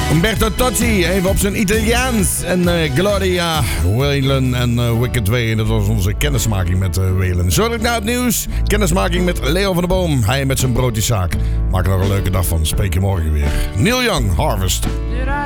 Umberto Tozzi, even op zijn Italiaans. En Gloria, Waylon en Wicked Way. En dat was onze kennismaking met Waylon. Zo na het nieuws, kennismaking met Leo van der Boom. Hij met zijn broodjeszaak. Maak er nog een leuke dag van, spreek je morgen weer. Neil Young, Harvest.